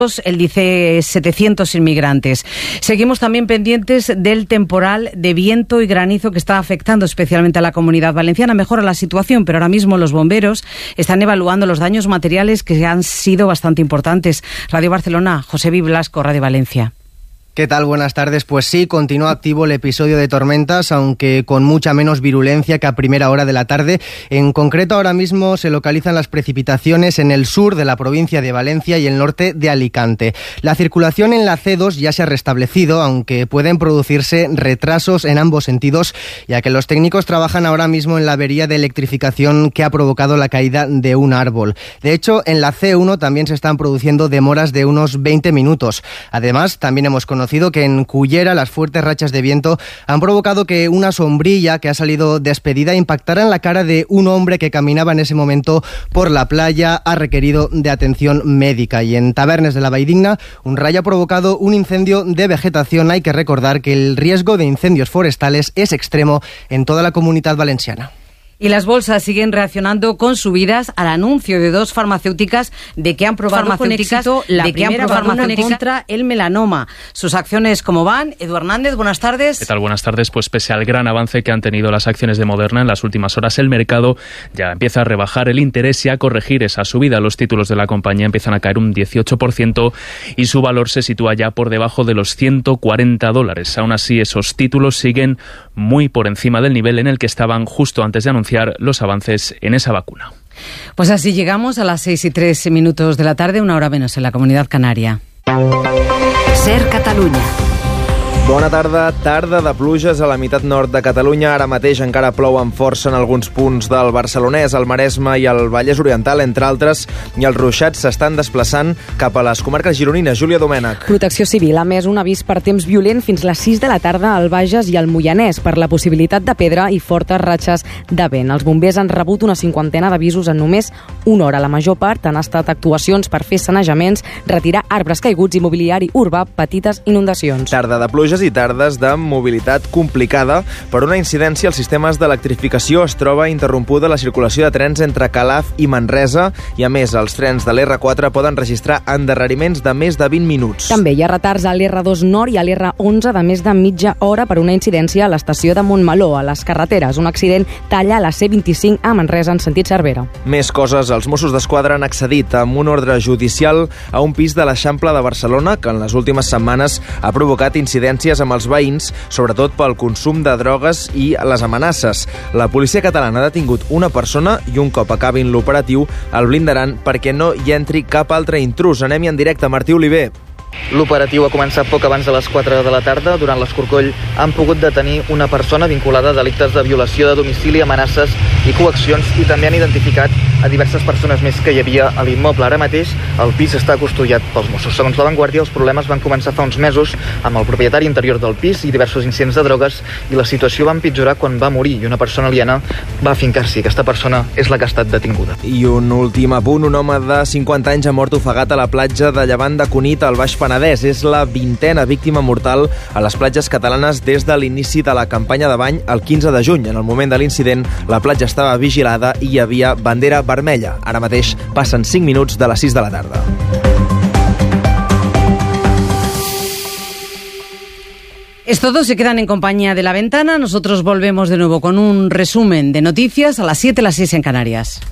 Él dice 700 inmigrantes. Seguimos también pendientes del temporal de viento y granizo que está afectando especialmente a la Comunidad Valenciana. Mejora la situación, pero ahora mismo los bomberos están evaluando los daños materiales que han sido bastante importantes. Radio Barcelona, José Blasco, Radio Valencia. ¿Qué tal? Buenas tardes. Pues sí, continúa activo el episodio de tormentas, aunque con mucha menos virulencia que a primera hora de la tarde. En concreto, ahora mismo se localizan las precipitaciones en el sur de la provincia de Valencia y el norte de Alicante. La circulación en la C2 ya se ha restablecido, aunque pueden producirse retrasos en ambos sentidos, ya que los técnicos trabajan ahora mismo en la avería de electrificación que ha provocado la caída de un árbol. De hecho, en la C1 también se están produciendo demoras de unos 20 minutos. Además, también hemos conocido que en Cullera las fuertes rachas de viento han provocado que una sombrilla que ha salido despedida impactara en la cara de un hombre que caminaba en ese momento por la playa. Ha requerido de atención médica. Y en Tabernes de la Valldigna, un rayo ha provocado un incendio de vegetación. Hay que recordar que el riesgo de incendios forestales es extremo en toda la Comunidad Valenciana. Y las bolsas siguen reaccionando con subidas al anuncio de dos farmacéuticas de que han probado con éxito la primera vacuna contra el melanoma. Sus acciones, ¿cómo van? Edu Hernández, buenas tardes. ¿Qué tal? Buenas tardes. Pues pese al gran avance que han tenido las acciones de Moderna en las últimas horas, el mercado ya empieza a rebajar el interés y a corregir esa subida. Los títulos de la compañía empiezan a caer un 18% y su valor se sitúa ya por debajo de los $140. Aún así, esos títulos siguen muy por encima del nivel en el que estaban justo antes de anunciar los avances en esa vacuna. Pues así llegamos a las 6:03 de la tarde, una hora menos en la Comunitat Canària. SER Catalunya. Bona tarda. Tarda de pluges a la meitat nord de Catalunya. Ara mateix encara plou amb força en alguns punts del Barcelonès, el Maresme i el Vallès Oriental, entre altres, i els ruixats s'estan desplaçant cap a les comarques gironines. Júlia Domènech. Protecció Civil ha emès un avís per temps violent fins les 6 de la tarda al Bages i al Moianès per la possibilitat de pedra i fortes ratxes de vent. Els bombers han rebut una 50 d'avisos en només una hora. La major part han estat actuacions per fer sanejaments, retirar arbres caiguts i mobiliari urbà, petites inundacions. Tarda de pluges i tardes de mobilitat complicada. Per una incidència als sistemes d'electrificació es troba interrompuda la circulació de trens entre Calaf i Manresa i, a més, els trens de l'R4 poden registrar endarreriments de més de 20 minuts. També hi ha retards a l'R2 Nord i a l'R11 de més de mitja hora per una incidència a l'estació de Montmeló, a les carreteres. Un accident talla la C25 a Manresa en sentit Cervera. Més coses. Els Mossos d'Esquadra han accedit amb un ordre judicial a un pis de l'Eixample de Barcelona que en les últimes setmanes ha provocat incidències amb els veïns, sobretot pel consum de drogues i les amenaces. La policia catalana ha detingut una persona i un cop acabin l'operatiu el blindaran perquè no hi entri cap altre intrus. Anem-hi en directe, Martí Oliver. L'operatiu ha començat poc abans de les 4 de la tarda. Durant l'escorcoll han pogut detenir una persona vinculada a delictes de violació de domicili, amenaces i coaccions, i també han identificat a diverses persones més que hi havia a l'immoble. Ara mateix el pis està custodiat pels Mossos. Segons La Vanguardia, els problemes van començar fa uns mesos amb el propietari interior del pis i diversos incidents de drogues, i la situació va empitjorar quan va morir i una persona aliena va afincar-s'hi. Aquesta persona és la que ha estat detinguda. I un últim apunt. Un home de 50 anys ha mort ofegat a la platja de Llevant de Cunit, al Baix Penedès. És la 20a víctima mortal a les platges catalanes des de l'inici de la campanya de bany el 15 de juny. En el moment de l'incident, la platja estava vigilada i hi havia bandera vermella. Ara mateix passen 5 minuts de les 6 de la tarda. Es todo, se quedan en compañía de La Ventana. Nosotros volvemos de nuevo con un resumen de noticias a las 7, las 6 en Canarias.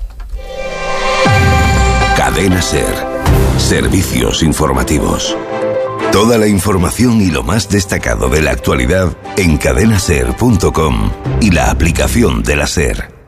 Cadena SER. Servicios informativos. Toda la información y lo más destacado de la actualidad en cadenaser.com y la aplicación de la SER.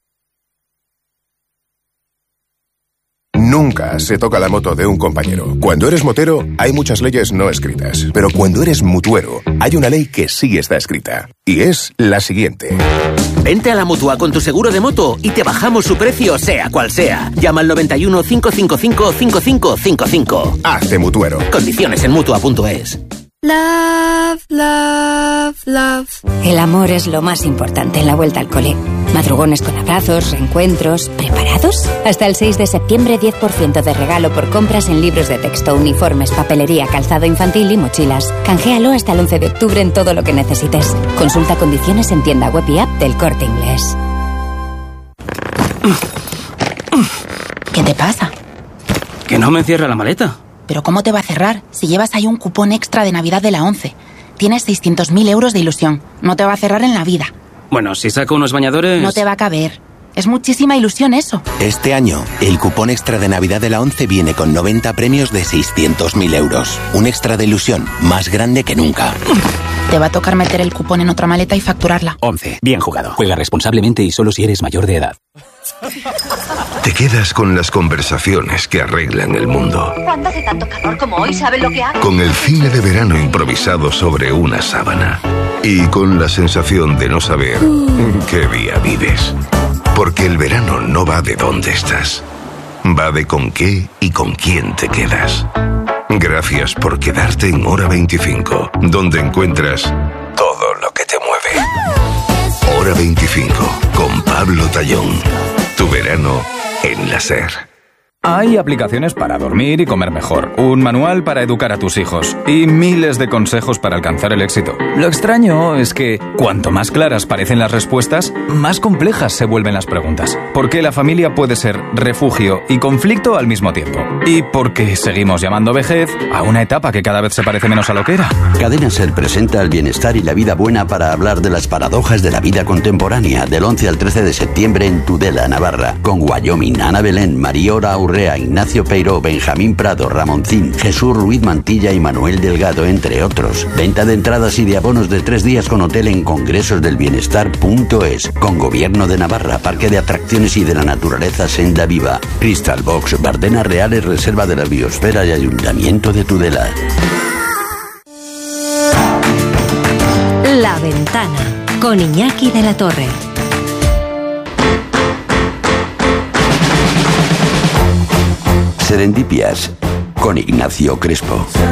Nunca se toca la moto de un compañero. Cuando eres motero, hay muchas leyes no escritas. Pero cuando eres mutuero, hay una ley que sí está escrita. Y es la siguiente. Vente a la Mutua con tu seguro de moto y te bajamos su precio, sea cual sea. Llama al 91 555 5555. Hazte mutuero. Condiciones en Mutua.es. Love, love, love. El amor es lo más importante en la vuelta al cole. Madrugones con abrazos, reencuentros. ¿Preparados? Hasta el 6 de septiembre, 10% de regalo por compras en libros de texto, uniformes, papelería, calzado infantil y mochilas. Canjealo hasta el 11 de octubre en todo lo que necesites. Consulta condiciones en tienda web y app del Corte Inglés. ¿Qué te pasa? Que no me cierra la maleta. pero ¿cómo te va a cerrar? Si llevas ahí un cupón extra de Navidad de la 11. Tienes 600.000 euros de ilusión. No te va a cerrar en la vida. Bueno, si saco unos bañadores... No te va a caber. Es muchísima ilusión eso. Este año, el cupón extra de Navidad de la 11 viene con 90 premios de 600.000 euros. Un extra de ilusión más grande que nunca. Te va a tocar meter el cupón en otra maleta y facturarla. 11. Bien jugado. Juega responsablemente y solo si eres mayor de edad. Te quedas con las conversaciones que arreglan el mundo. Cuando hace tanto calor como hoy, ¿sabes lo que hago? Con el cine de verano improvisado sobre una sábana. Y con la sensación de no saber qué día vives. Porque el verano no va de dónde estás. Va de con qué y con quién te quedas. Gracias por quedarte en Hora 25, donde encuentras todo lo que te mueve. Hora 25, con Pablo Tallón. Tu verano en la SER. Hay aplicaciones para dormir y comer mejor, un manual para educar a tus hijos y miles de consejos para alcanzar el éxito. Lo extraño es que cuanto más claras parecen las respuestas, más complejas se vuelven las preguntas. ¿Por qué la familia puede ser refugio y conflicto al mismo tiempo? ¿Y por qué seguimos llamando vejez a una etapa que cada vez se parece menos a lo que era? Cadena SER presenta el bienestar y la vida buena para hablar de las paradojas de la vida contemporánea del 11 al 13 de septiembre en Tudela, Navarra, con Wyoming, Ana Belén, Mariora Urrea, Ignacio Peiró, Benjamín Prado, Ramoncín, Jesús Ruiz Mantilla y Manuel Delgado, entre otros. Venta de entradas y de abonos de 3 días con hotel en congresosdelbienestar.es, con Gobierno de Navarra, Parque de Atracciones y de la Naturaleza Senda Viva, Crystal Box, Bardenas Reales, Reserva de la Biosfera y Ayuntamiento de Tudela. La Ventana, con Iñaki de la Torre. Serendipias, con Ignacio Crespo.